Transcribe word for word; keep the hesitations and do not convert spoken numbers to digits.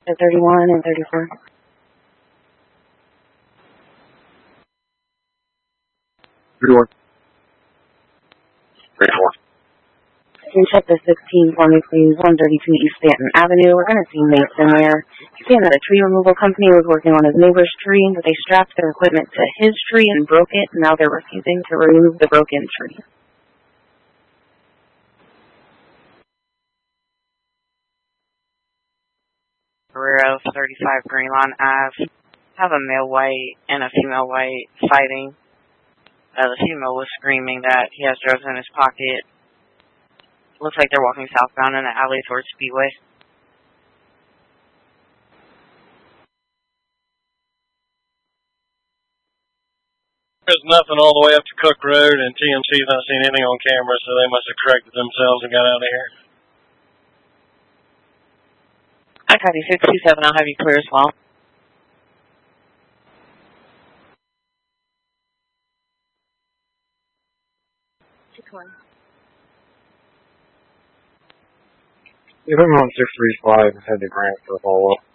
At thirty-one and thirty-four. thirty-one. thirty-four. Can you check the sixteen for me, please? one thirty-two East Stanton Avenue. We're going to see Mason there. He's saying that a tree removal company was working on his neighbor's tree, but they strapped their equipment to his tree and broke it, and now they're refusing to remove the broken tree. Guerrero, thirty-five Greenlawn Avenue. Have a male white and a female white fighting. Uh, the female was screaming that he has drugs in his pocket. Looks like they're walking southbound in the alley towards Speedway. There's nothing all the way up to Cook Road, and T M C's not seen anything on camera, so they must have corrected themselves and got out of here. I copy six two seven. I'll have you clear as well. six one. If I'm on six three five, head to Grant for a follow-up.